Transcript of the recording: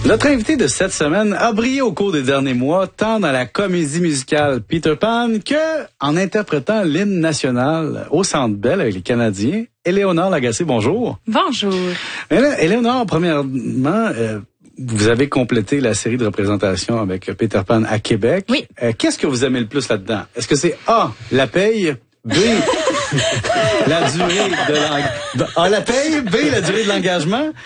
Notre invité de cette semaine a brillé au cours des derniers mois, tant dans la comédie musicale Peter Pan que en interprétant l'hymne national au Centre Bell avec les Canadiens. Éléonore Lagacé, bonjour. Bonjour. Éléonore, premièrement, vous avez complété la série de représentations avec Peter Pan à Québec. Oui. Qu'est-ce que vous aimez le plus là-dedans? Est-ce que c'est A, la paye, B, la durée de la paye, B, la durée de l'engagement,